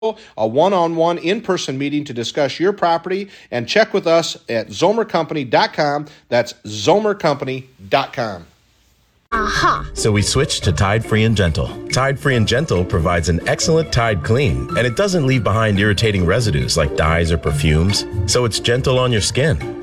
a one-on-one in-person meeting to discuss your property, and check with us at zomercompany.com. That's zomercompany.com. Aha! So we switched to Tide Free and Gentle. Tide Free and Gentle provides an excellent Tide clean, and it doesn't leave behind irritating residues like dyes or perfumes, so it's gentle on your skin.